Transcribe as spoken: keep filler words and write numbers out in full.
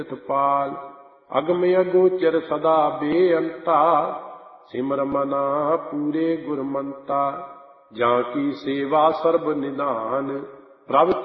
ਪਾਲ। ਅਗਮ ਅਗੋਚਰ ਸਦਾ ਬੇਅੰਤਾ, ਸਿਮਰ ਮਨਾ ਪੂਰੇ ਗੁਰਮੰਤਾ। ਜਾਂ ਕੀ ਸੇਵਾ ਸਰਬ ਨਿਧਾਨ, ਪ੍ਰਭ